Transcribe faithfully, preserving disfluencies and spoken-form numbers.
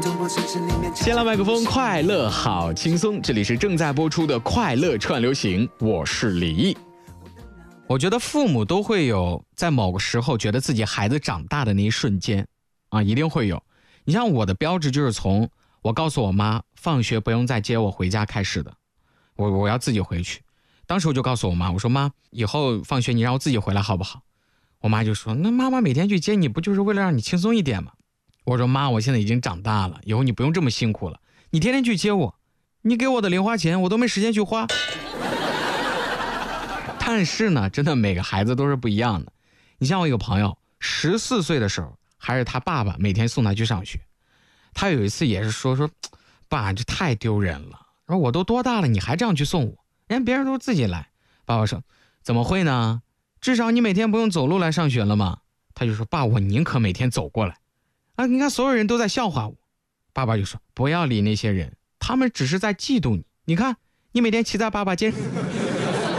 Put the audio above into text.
先来麦克风，快乐好轻松，这里是正在播出的快乐串流行，我是李毅。我觉得父母都会有在某个时候觉得自己孩子长大的那一瞬间啊，一定会有。你像我的标志就是从我告诉我妈放学不用再接我回家开始的，我我要自己回去。当时我就告诉我妈，我说妈，以后放学你让我自己回来好不好？我妈就说，那妈妈每天去接你不就是为了让你轻松一点吗？我说妈，我现在已经长大了，以后你不用这么辛苦了，你天天去接我，你给我的零花钱我都没时间去花。但是呢，真的每个孩子都是不一样的。你像我一个朋友，十四岁的时候，还是他爸爸每天送他去上学。他有一次也是说说，爸，这太丢人了。说我都多大了，你还这样去送我？人家别人都自己来。爸爸说，怎么会呢？至少你每天不用走路来上学了嘛。他就说，爸，我宁可每天走过来。啊，你看所有人都在笑话我。爸爸就说，不要理那些人，他们只是在嫉妒你。你看，你每天骑在爸爸肩上。